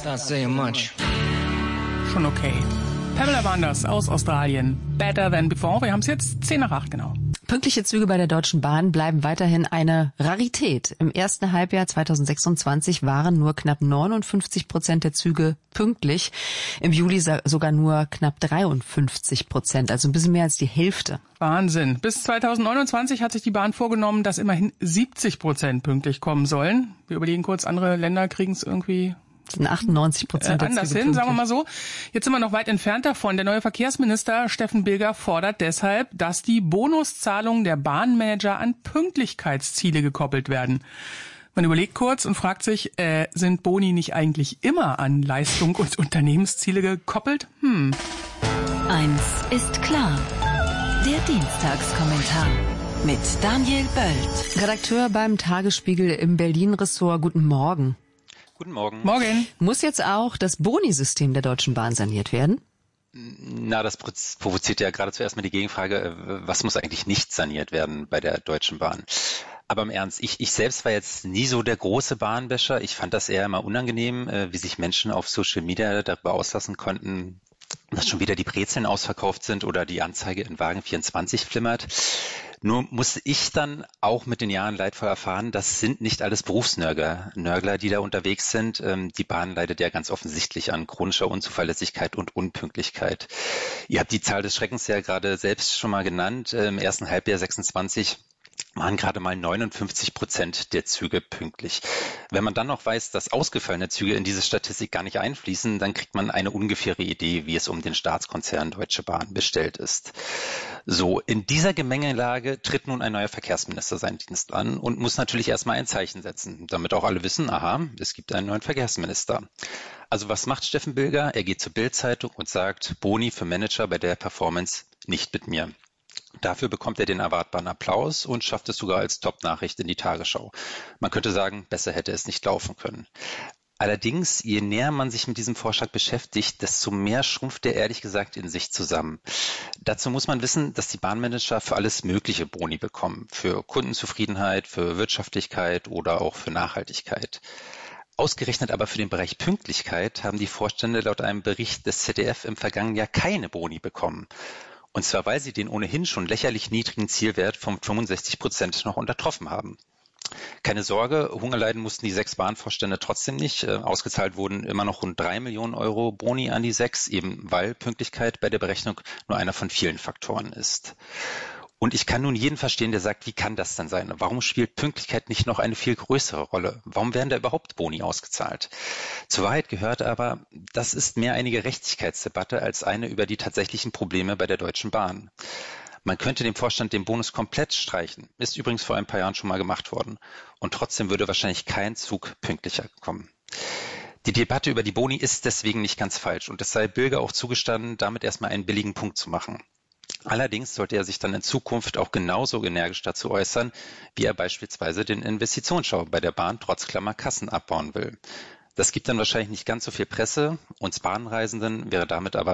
Not saying much. Schon okay. Pamela Wanders aus Australien. Better than before. Wir haben es jetzt 7:50 genau. Pünktliche Züge bei der Deutschen Bahn bleiben weiterhin eine Rarität. Im ersten Halbjahr 2026 waren nur knapp 59% der Züge pünktlich. Im Juli sogar nur knapp 53%, also ein bisschen mehr als die Hälfte. Wahnsinn. Bis 2029 hat sich die Bahn vorgenommen, dass immerhin 70% pünktlich kommen sollen. Wir überlegen kurz, andere Länder kriegen es irgendwie... Das sind 98% anders hin, sagen wir mal so. Jetzt sind wir noch weit entfernt davon. Der neue Verkehrsminister Steffen Bilger fordert deshalb, dass die Bonuszahlungen der Bahnmanager an Pünktlichkeitsziele gekoppelt werden. Man überlegt kurz und fragt sich, sind Boni nicht eigentlich immer an Leistung und Unternehmensziele gekoppelt? Eins ist klar. Der Dienstagskommentar mit Daniel Böld. Redakteur beim Tagesspiegel im Berlin-Ressort. Guten Morgen. Guten Morgen. Morgen. Muss jetzt auch das Boni-System der Deutschen Bahn saniert werden? Na, das provoziert ja gerade zuerst mal die Gegenfrage, was muss eigentlich nicht saniert werden bei der Deutschen Bahn? Aber im Ernst, ich selbst war jetzt nie so der große Bahnbäscher. Ich fand das eher immer unangenehm, wie sich Menschen auf Social Media darüber auslassen konnten, dass schon wieder die Brezeln ausverkauft sind oder die Anzeige in Wagen 24 flimmert. Nur musste ich dann auch mit den Jahren leidvoll erfahren, das sind nicht alles Berufsnörgler, die da unterwegs sind. Die Bahn leidet ja ganz offensichtlich an chronischer Unzuverlässigkeit und Unpünktlichkeit. Ihr habt die Zahl des Schreckens ja gerade selbst schon mal genannt. Im ersten Halbjahr 26 waren gerade mal 59% der Züge pünktlich. Wenn man dann noch weiß, dass ausgefallene Züge in diese Statistik gar nicht einfließen, dann kriegt man eine ungefähre Idee, wie es um den Staatskonzern Deutsche Bahn bestellt ist. So, in dieser Gemengelage tritt nun ein neuer Verkehrsminister seinen Dienst an und muss natürlich erstmal ein Zeichen setzen, damit auch alle wissen, aha, es gibt einen neuen Verkehrsminister. Also was macht Steffen Bilger? Er geht zur Bild-Zeitung und sagt, Boni für Manager bei der Performance nicht mit mir. Dafür bekommt er den erwartbaren Applaus und schafft es sogar als Top-Nachricht in die Tagesschau. Man könnte sagen, besser hätte es nicht laufen können. Allerdings, je näher man sich mit diesem Vorschlag beschäftigt, desto mehr schrumpft er ehrlich gesagt in sich zusammen. Dazu muss man wissen, dass die Bahnmanager für alles mögliche Boni bekommen. Für Kundenzufriedenheit, für Wirtschaftlichkeit oder auch für Nachhaltigkeit. Ausgerechnet aber für den Bereich Pünktlichkeit haben die Vorstände laut einem Bericht des ZDF im vergangenen Jahr keine Boni bekommen. Und zwar, weil sie den ohnehin schon lächerlich niedrigen Zielwert von 65% noch untertroffen haben. Keine Sorge, Hunger leiden mussten die 6 Bahnvorstände trotzdem nicht. Ausgezahlt wurden immer noch rund 3 Millionen Euro Boni an die 6, eben weil Pünktlichkeit bei der Berechnung nur einer von vielen Faktoren ist. Und ich kann nun jeden verstehen, der sagt, wie kann das denn sein? Warum spielt Pünktlichkeit nicht noch eine viel größere Rolle? Warum werden da überhaupt Boni ausgezahlt? Zur Wahrheit gehört aber, das ist mehr eine Gerechtigkeitsdebatte als eine über die tatsächlichen Probleme bei der Deutschen Bahn. Man könnte dem Vorstand den Bonus komplett streichen. Ist übrigens vor ein paar Jahren schon mal gemacht worden. Und trotzdem würde wahrscheinlich kein Zug pünktlicher kommen. Die Debatte über die Boni ist deswegen nicht ganz falsch. Und es sei Bilger auch zugestanden, damit erstmal einen billigen Punkt zu machen. Allerdings sollte er sich dann in Zukunft auch genauso energisch dazu äußern, wie er beispielsweise den Investitionsstau bei der Bahn trotz Klammerkassen abbauen will. Das gibt dann wahrscheinlich nicht ganz so viel Presse. Uns Bahnreisenden wäre damit aber